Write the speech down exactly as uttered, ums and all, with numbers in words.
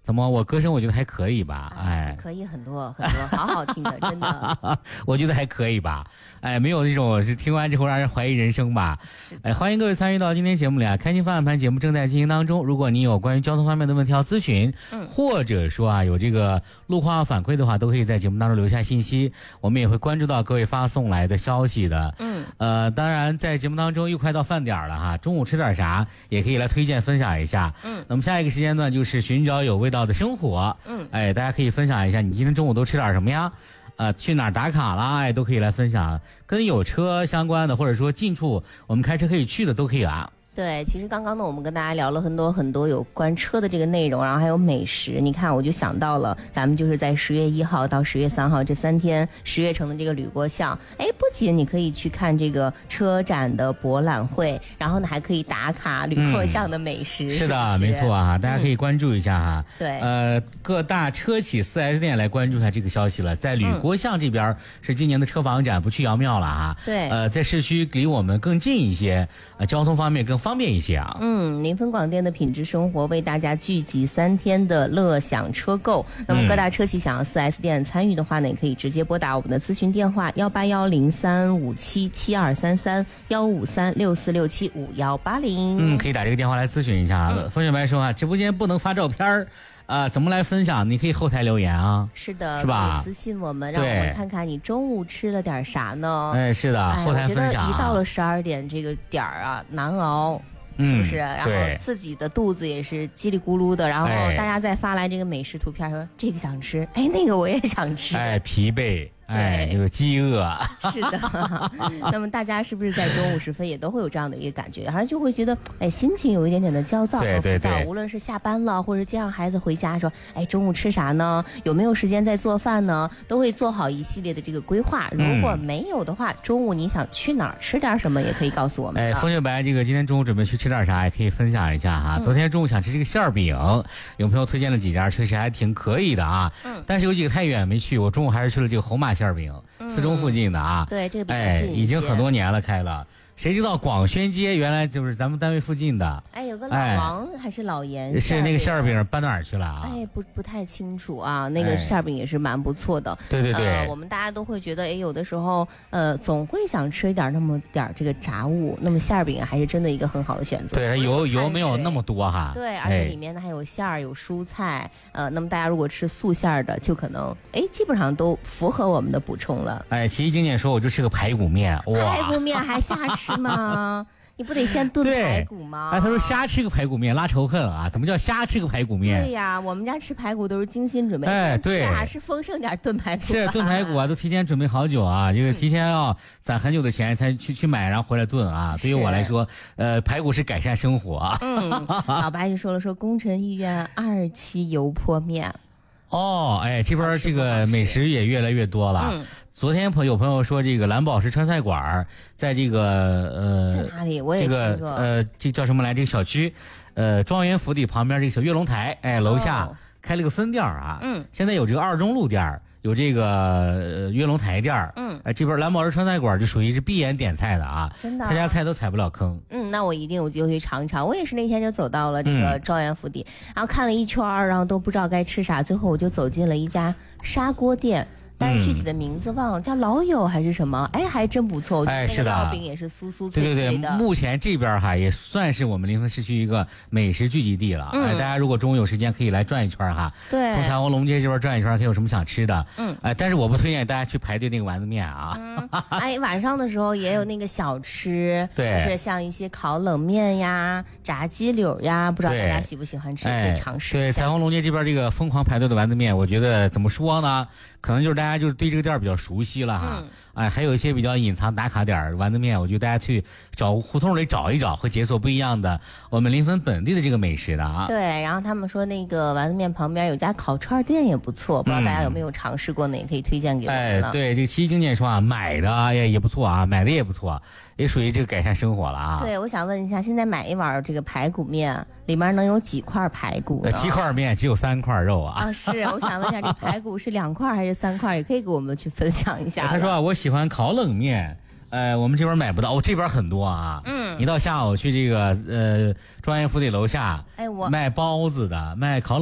怎么我歌声我觉得还可以吧？哎， 可以很多很多，好好听的，真的。 我觉得还可以吧？哎，没有那种是听完之后让人怀疑人生吧？哎，欢迎各位参与到今天节目里啊！开心方案盘节目正在进行当中。如果你有关于交通方面的问题要咨询，嗯，或者说啊有这个路况要反馈的话，都可以在节目当中留下信息，我们也会关注到各位发送来的消息的。嗯，呃，当然在节目当中又快到饭点了哈，中午吃点啥也可以来推荐分享一下。嗯，那么下一个时间段就是寻找有味道的生活。嗯，哎，大家可以分享一下你今天中午都吃点什么呀？呃，去哪儿打卡啦？哎，都可以来分享，跟有车相关的，或者说近处我们开车可以去的都可以啊。 对，其实刚刚呢，我们跟大家聊了很多很多有关车的这个内容，然后还有美食。你看，我就想到了，咱们就是在十月一号到十月三号这三天，十月城的这个吕郭巷，哎，不仅你可以去看这个车展的博览会，然后呢还可以打卡吕郭巷的美食。 嗯、是的， 是没错啊，大家可以关注一下哈。 嗯、对， 呃，各大车企 四 S 店来关注一下这个消息了。在吕郭巷这边、嗯、是今年的车房展，不去姚庙了啊。 对， 呃，在市区离我们更近一些，呃，交通方面更方便一些啊。 嗯，临汾广电的品质生活为大家聚集三天的乐享车购。那么各大车企想要 四 S 店参与的话呢，也可以直接拨打我们的咨询电话幺八幺零三五七七二三三幺五三六四六七五幺八零。 嗯，可以打这个电话来咨询一下。嗯、风雪白说啊，直播间不能发照片儿。啊、呃，怎么来分享？你可以后台留言啊。 是的， 是吧？ 私信我们，让我们看看你中午吃了点啥呢？ 哎，是的，后台分享、啊。 我觉得一到了十二点这个点儿啊，难熬。是不是、嗯？然后自己的肚子也是叽里咕噜的，然后大家再发来这个美食图片，说这个想吃，哎，那个我也想吃， 哎，疲惫。哎，有饥饿。 是的，那么大家是不是在中午时分也都会有这样的一个感觉，好像就会觉得，哎，心情有一点点的焦躁和浮躁。无论是下班了，或者接上孩子回家，说，哎，中午吃啥呢？有没有时间再做饭呢？都会做好一系列的这个规划。如果没有的话，嗯、中午你想去哪儿吃点什么，也可以告诉我们。 哎，风雪白，这个今天中午准备去吃点啥，也可以分享一下哈。嗯、昨天中午想吃这个馅儿饼，有朋友推荐了几家，确实还挺可以的啊。嗯。但是有几个太远没去，我中午还是去了这个红马馅儿饼。四中附近的啊， 嗯、对这个比较近、 哎，已经很多年了开了。谁知道广宣街原来就是咱们单位附近的？ 哎，有个老王、哎、还是老严？ 是那个馅儿饼搬到哪儿去了啊？ 哎，不不太清楚啊。那个馅儿饼也是蛮不错的。 对对对、 呃，我们大家都会觉得，哎，有的时候呃总会想吃一点那么点这个杂物，那么馅儿饼还是真的一个很好的选择。 对，油油没有那么多哈。 对，而且里面呢还有馅儿，有蔬菜。呃，那么大家如果吃素馅儿的，就可能哎基本上都符合我们的补充了。 哎，奇艺经典说我就吃个排骨面，哇， 排骨面还瞎吃吗？你不得先炖排骨吗？ 哎，他说瞎吃个排骨面拉仇恨啊！怎么叫瞎吃个排骨面？ 对呀，我们家吃排骨都是精心准备。 哎，对啊，是丰盛点炖排骨。 是炖排骨啊，都提前准备好久啊，这个提前要攒很久的钱才去去买，然后回来炖啊。对于我来说，呃，排骨是改善生活。 嗯，老白就说了，说工程医院二期油泼面。 哦，哎，这边这个美食也越来越多了。嗯，昨天朋有朋友说，这个蓝宝石川菜馆在这个呃， 在哪里？我也这个呃，这叫什么来？这个小区，呃，庄园府邸旁边这个小跃龙台，哎，楼下开了个分店啊。嗯，现在有这个二中路店，有这个呃跃龙台店。嗯，哎，这边蓝宝石川菜馆就属于是闭眼点菜的啊， 真的， 他家菜都踩不了坑。 嗯，那我一定有机会去尝一尝。我也是那天就走到了这个庄园府邸，嗯、然后看了一圈，然后都不知道该吃啥，最后我就走进了一家砂锅店。但是具体的名字忘了，嗯、叫老友还是什么？哎，还真不错。 哎，是的， 烙饼也是酥酥脆脆的。 对对对，目前这边哈也算是我们临汾市区一个美食聚集地了。嗯、哎，大家如果中午有时间可以来转一圈哈。 对， 从彩虹龙街这边转一圈，看有什么想吃的。嗯，哎，但是我不推荐大家去排队那个丸子面啊。 嗯、哎，晚上的时候也有那个小吃， 对， 就是像一些烤冷面呀、炸鸡柳呀，不知道大家喜不喜欢吃，可以尝试一下。 对，彩虹龙街这边这个疯狂排队的丸子面，我觉得怎么说呢？可能就是大家就是对这个店比较熟悉了哈。嗯、哎，还有一些比较隐藏打卡点丸子面，我觉得大家去找胡同里找一找，会解锁不一样的我们临汾本地的这个美食的啊。 对，然后他们说那个丸子面旁边有家烤串店也不错，不知道大家有没有尝试过呢？也可以推荐给我们了。 哎，对，这个奇艺经典说啊，买的啊也也不错啊，买的也不错，也属于这个改善生活了啊。 对，我想问一下，现在买一碗这个排骨面里面能有几块排骨呢？ 鸡块面只有三块肉啊。 啊，是，我想问一下，这排骨是两块还是三块？也可以给我们去分享一下。 他说啊，我喜欢烤冷面，呃，我们这边买不到，哦，这边很多啊。嗯，一到下午去这个呃庄园府邸楼下，哎，我卖包子的，卖烤冷面